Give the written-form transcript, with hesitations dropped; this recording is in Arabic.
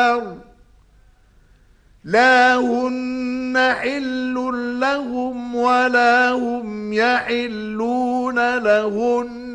النار لا هن حل لهم ولا هم يحلون لهن